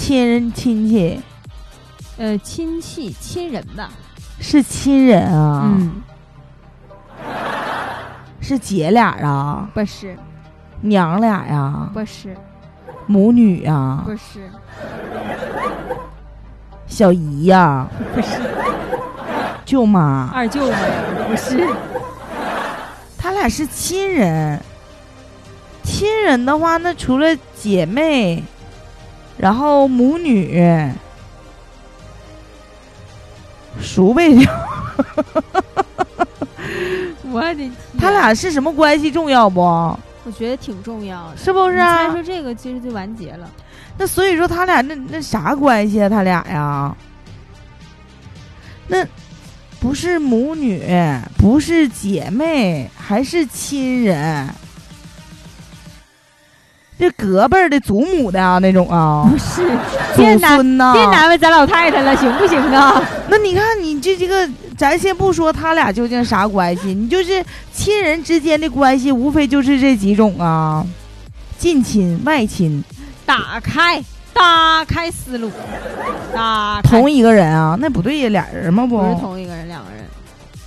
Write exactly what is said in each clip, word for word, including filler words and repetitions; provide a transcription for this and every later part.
亲亲戚？ 呃，亲戚亲人吧。 是亲人啊。 嗯。 是姐俩啊？ 不是。 娘俩呀？ 不是。 母女呀？ 不是。 小姨呀？ 不是。 舅妈？ 二舅妈？不是。 他俩是亲人。亲人的话，那除了姐妹，然后母女，叔辈的。 我的天！ 他俩是什么关系重要不？ 我觉得挺重要的， 是不是啊？ 你猜说这个其实就完结了。 那所以说他俩那那啥关系啊？他俩呀，那不是母女，不是姐妹，还是亲人。这隔辈儿的祖母的啊那种啊？ 不是， 祖孙呐。 别难为咱老太太了，行不行啊？ 那你看你这这个，咱先不说他俩究竟啥关系，你就是亲人之间的关系，无非就是这几种啊，近亲、外亲。 打开，打开思路，打开。 同一个人啊？那不对呀，俩人吗？不， 不是同一个人，两个人。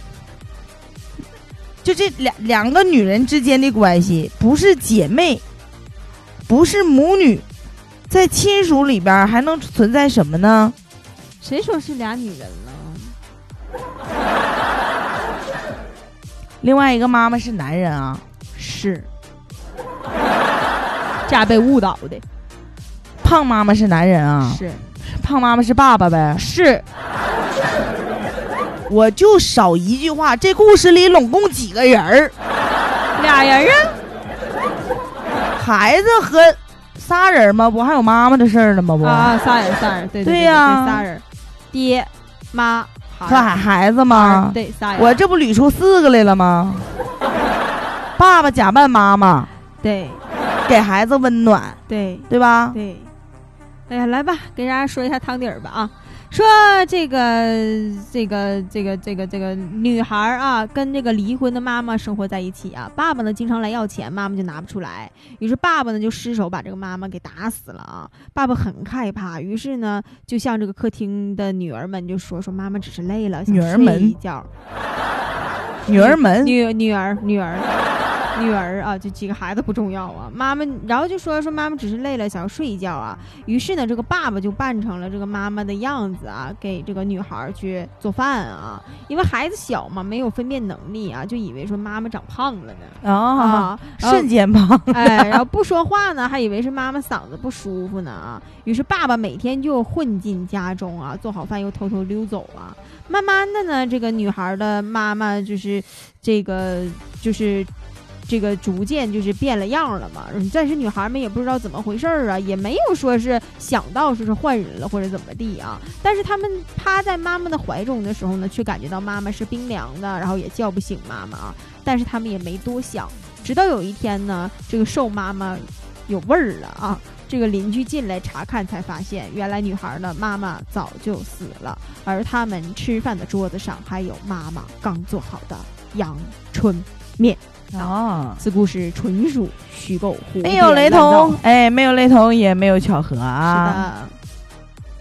就这两两个女人之间的关系，不是姐妹。不是母女，在亲属里边还能存在什么呢？ 谁说是俩女人了？ 另外一个妈妈是男人啊？ 是，这样被误导的。 胖妈妈是男人啊？ 是， 胖妈妈是爸爸呗？ 是。 我就少一句话，这故事里拢共几个人儿？ 俩人啊。 孩子和仨人吗？不还有妈妈的事儿呢吗？不啊，仨人，仨人，对对呀， 仨人，爹妈和孩子吗？ 对，仨人。 我这不捋出四个来了吗？爸爸假扮妈妈， 对， 给孩子温暖， 对， 对吧？ 对。哎呀，来吧，给大家说一下汤底儿吧啊。说这个这个这个这个这个女孩啊，跟这个离婚的妈妈生活在一起啊。爸爸呢经常来要钱，妈妈就拿不出来，于是爸爸呢就失手把这个妈妈给打死了啊。爸爸很害怕，于是呢就向这个客厅的女儿们就说说妈妈只是累了，想睡一觉。 女儿们， 女女儿女儿。女儿啊，就几个孩子不重要啊，妈妈，然后就说说妈妈只是累了，想要睡一觉啊。于是呢，这个爸爸就扮成了这个妈妈的样子啊，给这个女孩去做饭啊。因为孩子小嘛，没有分辨能力啊，就以为说妈妈长胖了呢啊，瞬间胖， 哎，然后不说话呢，还以为是妈妈嗓子不舒服呢啊。于是爸爸每天就混进家中啊，做好饭又偷偷溜走啊。慢慢的呢，这个女孩的妈妈就是这个就是。这个逐渐就是变了样了嘛，但是女孩们也不知道怎么回事啊，也没有说是想到说是换人了或者怎么地啊。但是他们趴在妈妈的怀中的时候呢，却感觉到妈妈是冰凉的，然后也叫不醒妈妈啊。但是他们也没多想，直到有一天呢，这个瘦妈妈有味儿了啊。这个邻居进来查看，才发现原来女孩的妈妈早就死了，而他们吃饭的桌子上还有妈妈刚做好的阳春面。 啊， 此故事纯属虚构， 没有雷同，哎，没有雷同，也没有巧合啊。 是的。